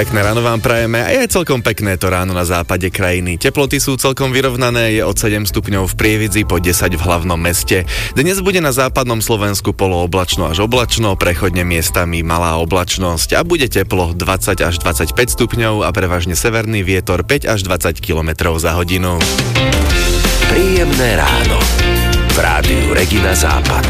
Pekné ráno vám prajeme a je celkom pekné to ráno na západe krajiny. Teploty sú celkom vyrovnané, je od 7 stupňov v Prievidzi po 10 v hlavnom meste. Dnes bude na západnom Slovensku polooblačno až oblačno, prechodne miestami malá oblačnosť a bude teplo 20 až 25 stupňov a prevažne severný vietor 5 až 20 km za hodinu. Príjemné ráno v Rádiu Regina Západ.